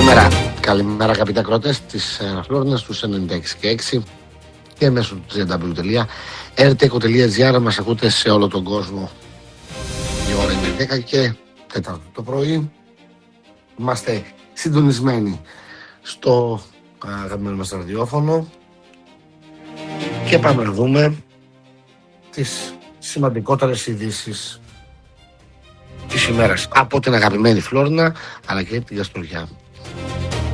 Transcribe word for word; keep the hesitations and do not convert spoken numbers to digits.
Καλημέρα, καλημέρα αγαπητοί ακροατές της Φλόρινας στους ενενήντα έξι και έξι και μέσω του double-u double-u double-u τελεία ερτέκο τελεία τζι άρ μας ακούτε σε όλο τον κόσμο. Η ώρα είναι δέκα και τέταρτο το πρωί. Είμαστε συντονισμένοι στο αγαπημένο μας ραδιόφωνο και πάμε να δούμε τις σημαντικότερες ειδήσεις της ημέρας από την αγαπημένη Φλόρινα αλλά και την Καστοριά.